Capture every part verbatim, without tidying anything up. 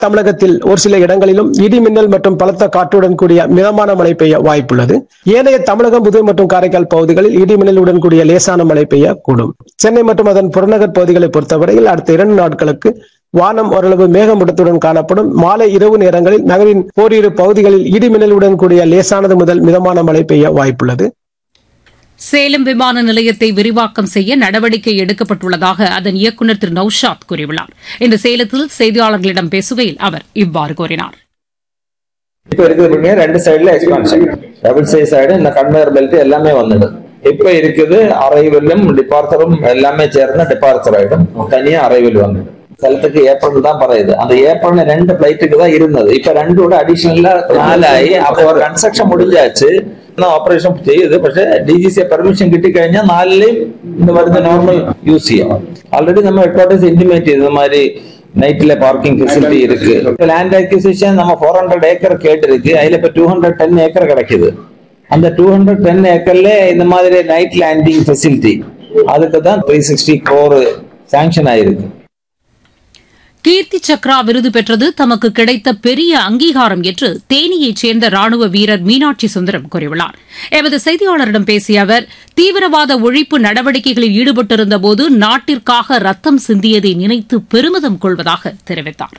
தமிழகத்தில் ஒரு சில இடங்களிலும் இடி மின்னல் மற்றும் பலத்த காற்றுடன் கூடிய மிதமான மழை பெய்ய வாய்ப்புள்ளது. ஏனைய தமிழகம், புதுவை மற்றும் காரைக்கால் பகுதிகளில் இடி மின்னலுடன் கூடிய லேசான மழை பெய்யக்கூடும். சென்னை மற்றும் அதன் புறநகர் பகுதிகளை பொறுத்தவரையில் அடுத்த இரண்டு நாட்களுக்கு வானம் ஓரளவு மேகமூட்டத்துடன் காணப்படும். மாலை இரவு நேரங்களில் நகரின் ஓரிரு பகுதிகளில் இடி மின்னலுடன் கூடிய லேசானது முதல் மிதமான மழை பெய்ய வாய்ப்புள்ளது. சேலம் விமான நிலையத்தை விரிவாக்கம் செய்ய நடவடிக்கை எடுக்கப்பட்டுள்ளதாக அதன் இயக்குநர் திரு நௌஷாத் கூறியுள்ளார். இன்று சேலத்தில் செய்தியாளர்களிடம் பேசுகையில் அவர் இவ்வாறு கூறினார். இப்ப இருக்குது ரெண்டு சைடுல எக்ஸ்பான்ஷன், டபுள் சைஸ் சைடு இந்த கன்வேயர் பெல்ட் எல்லாமே வந்துடு. இப்ப இருக்குது அரைவலும் டிபார்ச்சரும் எல்லாமே சேர்ந்து டிபார்ச்சர் ஆயிடும். தனியா அரைவல் வந்துடு. സ്ഥലത്തേക്ക് ഏപ്രിൽ தான் പറയുது. அந்த ஏப்ரல் ரெண்டு பிளைட்டுக்கு தான் இருந்தது. இப்ப ரெண்டோட அடிஷனலா நாலாയി. அப்போ ஒரு கன்ஸ்ட்ரக்ஷன் முடிஞ்சாச்சு, ഓപ്പറേഷൻ ചെയ്ത്. പക്ഷെ ഡി ജി സി പെർമിഷൻ കിട്ടിക്കഴിഞ്ഞാൽ നാലിലെയും இந்த வருது நார்மல் யூஸ் செய்யும். ஆல்ரெடி நம்ம ஹெட்குவார்ட்டர்ஸ் இன்டிமேட் ചെയ്ത് இந்த மாதிரி நைட்ல பார்க்கிங் ஃபெசிலிட்டி இருக்கு. லேண்ட் அக்விசிஷன் நம்ம ஃபோர் ஹண்ட்ரட் ஏக்கர் கேட்டிருக்கு. அதுல இப்ப டூ ஹண்ட்ரட் டென் ஏக்கர் கிடைக்குது. அந்த டூ ஹண்ட்ரட் டென் ஏக்கர்ல இந்த மாதிரி நைட் லேண்டிங் ஃபெசிலிட்டி அதுக்கு தான் த்ரீ சிக்ஸ்டி கோர் சாங்ஷன் ஆயிருக்கு. கீர்த்தி சக்ரா விருது பெற்றது தமக்கு கிடைத்த பெரிய அங்கீகாரம் என்று தேனியைச் சேர்ந்த ராணுவ வீரர் மீனாட்சி சுந்தரம் கூறியுள்ளார். எமது செய்தியாளரிடம் பேசிய அவர், தீவிரவாத ஒழிப்பு நடவடிக்கைகளில் ஈடுபட்டிருந்தபோது நாட்டிற்காக ரத்தம் சிந்தியதை நினைத்து பெருமிதம் கொள்வதாக தெரிவித்தார்.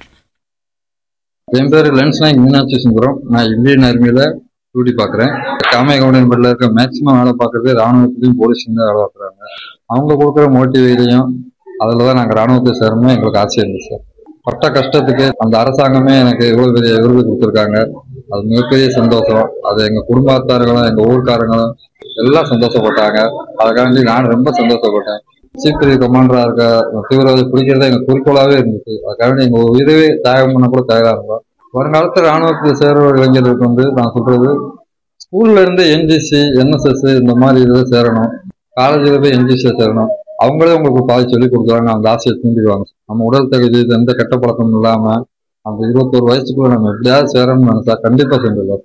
என் பேரு லென்ஸ் நாயக் மீனாட்சி சுந்தரம். நான் இந்தியன் ஆர்மியில டியூட்டி பாக்குறேன். காமையகவுடன் பள்ளியில் இருக்க மேக்சிமம் வேலை பார்க்கறது ராணுவத்திலையும் போலீஸ்லையும் தான் வேலை பார்க்குறாங்க. அவங்க கொடுக்குற மோட்டிவேலையும் அதுலதான் நாங்க ராணுவத்தை சேரணும் எங்களுக்கு ஆசை இருந்துச்சு. பட்ட கஷ்டத்துக்கு அந்த அரசாங்கமே எனக்கு இவ்வளவு பெரிய விருது கொடுத்துருக்காங்க. அது மிகப்பெரிய சந்தோஷம். அது எங்க குடும்பத்தார்களும் எங்க ஊர்க்காரங்களும் எல்லாம் சந்தோஷப்பட்டாங்க. அதுக்காண்டி நான் ரொம்ப சந்தோஷப்பட்டேன். சீஃப் பிரிவு கமாண்டரா இருக்க தீவிரவாதி பிடிக்கிறத எங்க குறிக்கோளாவே இருந்துச்சு. அதுக்காண்டி எங்க உயிரவே தியாகம் பண்ண கூட தயாரா இருந்தோம். வருங்காலத்தில் ராணுவத்தில் சேர்ற இளைஞர்களுக்கு வந்து நான் சொல்றது, ஸ்கூல்ல இருந்து என்ஜிசி, என்எஸ்எஸ் இந்த மாதிரி இதுல சேரணும். காலேஜ்ல போய் என்ஜிசியை சேரணும். அவங்களே உங்களுக்கு பாதி சொல்லி கொடுக்குறாங்க. அந்த ஆசையை தூண்டிடுவாங்க. நம்ம உடல் தகுதி எந்த கெட்ட பழக்கமும் இல்லாம அந்த இருபத்தோரு வயசுக்குள்ள நம்ம எப்படியாவது சேரணும்னு நினைச்சா கண்டிப்பா செஞ்சிடலாம்.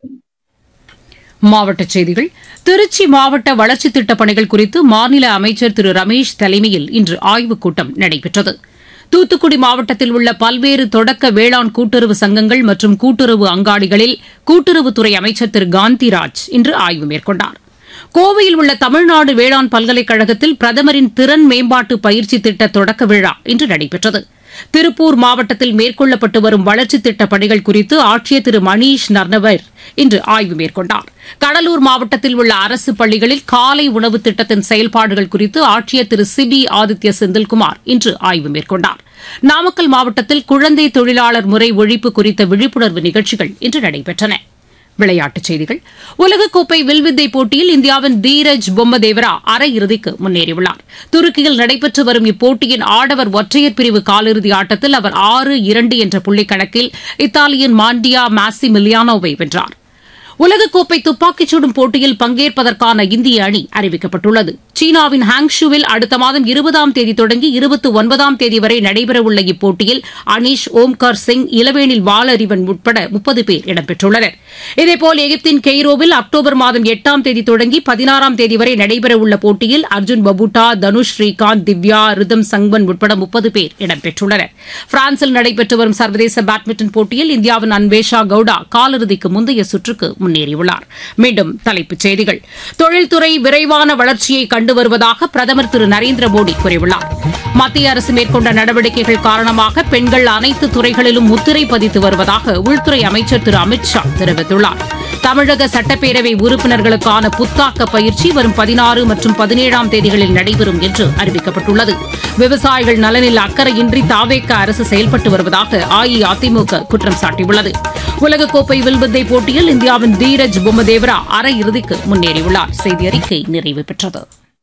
மாவட்டச் செய்திகள். திருச்சி மாவட்ட வளர்ச்சித் திட்டப் பணிகள் குறித்து மாநில அமைச்சர் திரு ரமேஷ் தலைமையில் இன்று ஆய்வுக் கூட்டம் நடைபெற்றது. தூத்துக்குடி மாவட்டத்தில் உள்ள பல்வேறு தொடக்க வேளாண் கூட்டுறவு சங்கங்கள் மற்றும் கூட்டுறவு அங்காடிகளில் கூட்டுறவுத்துறை அமைச்சர் திரு காந்திராஜ் இன்று ஆய்வு மேற்கொண்டார். கோவையில் உள்ள தமிழ்நாடு வேளாண் பல்கலைக்கழகத்தில் பிரதமரின் திறன் மேம்பாட்டு பயிற்சி திட்ட தொடக்க விழா இன்று நடைபெற்றது. திருப்பூர் மாவட்டத்தில் மேற்கொள்ளப்பட்டு வரும் வளர்ச்சித் திட்டப் பணிகள் குறித்து ஆட்சியர் திரு மணீஷ் நர்னவர் இன்று ஆய்வு மேற்கொண்டார். கடலூர் மாவட்டத்தில் உள்ள அரசு பள்ளிகளில் காலை உணவு திட்டத்தின் செயல்பாடுகள் குறித்து ஆட்சியர் திரு சிபி ஆதித்ய செந்தில்குமார் இன்று ஆய்வு மேற்கொண்டார். நாமக்கல் மாவட்டத்தில் குழந்தை தொழிலாளர் முறை ஒழிப்பு குறித்த விழிப்புணர்வு நிகழ்ச்சிகள் இன்று நடைபெற்றன. விளையாட்டுச் செய்திகள். உலகக்கோப்பை வில்வித்தை போட்டியில் இந்தியாவின் தீரஜ் பொம்மதேவரா அரையிறுதிக்கு முன்னேறியுள்ளார். துருக்கியில் நடைபெற்று வரும் இப்போட்டியின் ஆடவர் ஒற்றையர் பிரிவு காலிறுதி ஆட்டத்தில் அவர் ஆறு இரண்டு என்ற புள்ளிக் கணக்கில் இத்தாலியின் மாண்டியா மாசிமிலியானோவை வென்றார். உலகக்கோப்பை துப்பாக்கிச் சுடும் போட்டியில் பங்கேற்பதற்கான இந்திய அணி அறிவிக்கப்பட்டுள்ளது. சீனாவின் ஹாங்ஷுவில் அடுத்த மாதம் இருபதாம் தேதி தொடங்கி இருபத்தி ஒன்பதாம் தேதி வரை நடைபெறவுள்ள இப்போட்டியில் அனீஷ், ஓம்கார் சிங், இளவேனில் வாலறிவன் உட்பட முப்பது பேர் இடம்பெற்றுள்ளனர். இதேபோல் எகிப்தின் கெய்ரோவில் அக்டோபர் மாதம் எட்டாம் தேதி தொடங்கி பதினாறாம் தேதி வரை நடைபெறவுள்ள போட்டியில் அர்ஜுன் பபுட்டா, தனுஷ், ஸ்ரீகாந்த், திவ்யா, ரிதம் சங்வன் உட்பட முப்பது பேர் இடம்பெற்றுள்ளனர். பிரான்சில் நடைபெற்று வரும் சர்வதேச பேட்மிண்டன் போட்டியில் இந்தியாவின் அன்வேஷா கவுடா காலிறுதிக்கு முந்தைய சுற்றுக்கு முன்னேறியுள்ளார். மீண்டும் தலைப்புச் செய்திகள். தொழில்துறை விரைவான வளர்ச்சியை கண்டு வருவதாக பிரதமர் திரு நரேந்திர மோடி கூறியுள்ளார். மத்திய அரசு மேற்கொண்ட நடவடிக்கைகள் காரணமாக பெண்கள் அனைத்து துறைகளிலும் முத்திரை பதித்து வருவதாக உள்துறை அமைச்சர் திரு அமித் ஷா தெரிவித்துள்ளார். தமிழக சட்டப்பேரவை உறுப்பினர்களுக்கான புத்தாக்க பயிற்சி வரும் பதினாறு மற்றும் பதினேழாம் தேதிகளில் நடைபெறும் என்று அறிவிக்கப்பட்டுள்ளது. விவசாயிகள் நலனில் அக்கறையின்றி தாவேக அரசு செயல்பட்டு வருவதாக அஇஅதிமுக குற்றம் சாட்டியுள்ளது. உலகக்கோப்பை வில்வித்தை போட்டியில் இந்தியாவின் தீரஜ் பொம்மதேவரா அரையிறுதிக்கு முன்னேறியுள்ளார். செய்தி அறிக்கை நிறைவு பெற்றது.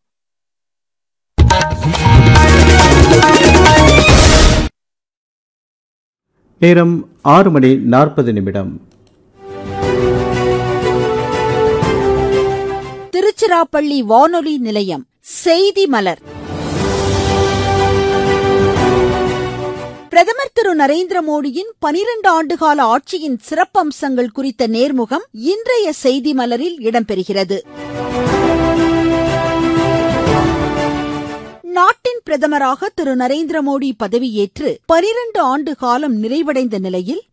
நேரம் ஆறு மணி நாற்பது நிமிடம். திருச்சிராப்பள்ளி வானொலி நிலையம் செய்தி மலர். பிரதமர் திரு நரேந்திர மோடியின் பனிரண்டு ஆண்டுகால ஆட்சியின் சிறப்பம்சங்கள் குறித்த நேர்முகம் இன்றைய செய்தி மலரில் இடம்பெறுகிறது. நாட்டின் பிரதமராக திரு நரேந்திர மோடி பதவியேற்று பனிரண்டு ஆண்டு காலம் நிறைவடைந்த நிலையில்